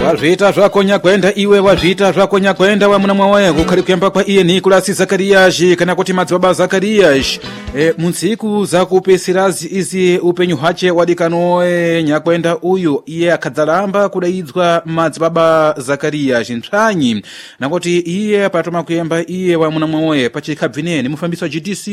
Wazvita zvako nyakwenda iwe wazvita zvako nyakwenda wa mwana wawe kukhali kuyamba kwa iye Nicolas Zakarias kana kuti madzibaba Zakarias munsiku zakupesirazi izi upenyu hache wadikanoe nyakwenda uyu iye akadzalamba kudaidzwa madzibaba Zakarias ntsanyi nakuti iye patoma kuyamba iye wa mwana wawe pachikhabvinene mufambisi wa GDC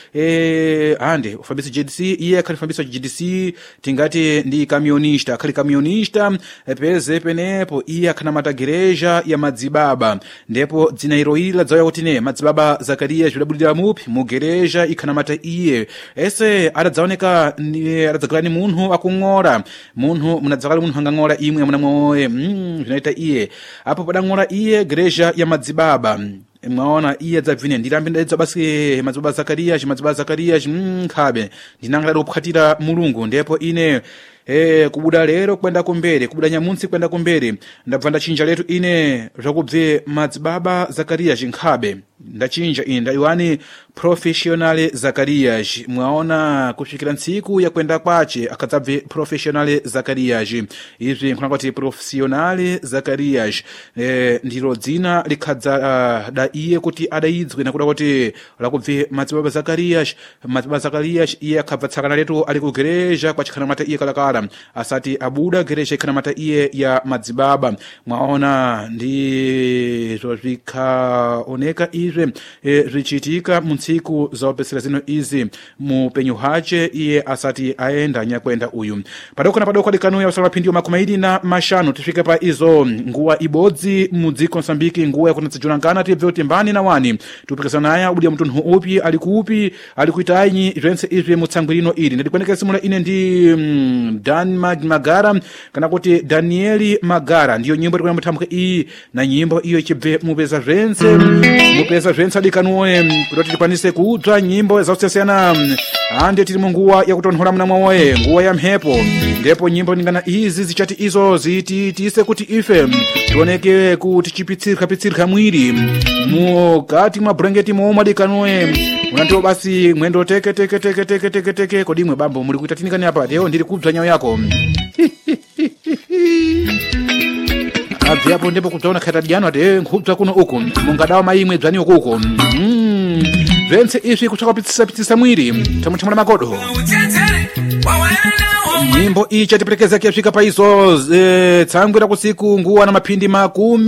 ande ufambisi GDC iye akhali fambisi wa GDC tingati ndi kamionista akhali kamionista peze penepo iye akhana matagereja ya madzibaba ndipo dzina ilo ili ladzawa kuti ne madzibaba Zakarias vidabulira mupi mu gereja ikhana mata iye ese adadzaoneka adadzakala ni munthu akung'ora munthu munadzakala munthu angang'ora imwe mwana mwowe zvinaita iye apo padang'ora iye gereja ya madzibaba mwaona iye dzabvine ndirambe ndadza basi madzibaba Zakarias nkhabe ndinangala kuphatira mulungu ndipo ine kubuda lero kwenda kumbere kubuda nyamunsi kwenda kumbere ndabva ndachinja letu ine zvakubve madzibaba Zakarias nkhabe ndachinja ine ndaiwani professional Zakarias mwaona kusvikira ntsiku ya kwenda kwache akadzabve professional Zakarias izvi nkuna kuti professional Zakarias ndiro dzina likhadza da iye kuti adaidzwe nakuda kuti lakubve madzibaba Zakarias iye akhabva tsakana letu ali ku gereja kwa chikhana mata iye kalakala asati abuda gereja ikhana mata iye ya madzibaba mwaona ndi zvikaoneka izve zvichitika muntsiku zaopesera zino izi mu penyu hache iye asati aenda nyakwenda uyu padoko na padoko dikanuya usala phindiyo makumaidi na mashanu tifike pa izo nguwa ibodzi mudziko Mosambiki nguwa yakunatsajunankana tibve kuti mbani na wani tupikisana naye ubudia mtunhu upi alikuupi alikuitayi zvense izve mutsangwirino ili ndikweneka simula ine ndi Dan Magara kana kuti Danieli Magara ndiyo nyimbo tikuna muthambuka iyi na nyimbo iyo ichibve mupeza zvense adikanuwe kuti tikwanise kudzwa nyimbo zausiyana ande tiri munguwa yakutonhola mna mwawe nguwa ya mphepo ndipo nyimbo ningana izi zichati izo zititise kuti ife tioneke kuti chipitsirika mwiri mukati mwa brangeti momwe adikanuwe unandiwo basi mwendo teke kodimwe bambo muli kuita tinikani apa leo ndiri kubva nyawo yako abvi apo ndipo kubvaona khaita dyano ati nkubva kuno uku mungadawa maimwe bzani ukuko zvense izvi kutsvakapitsisa mwiri tamuthamula makodo nyimbo ichi atipelekeza kiyasvika pa izo tsangwira kusiku nguwa na maphindi makumi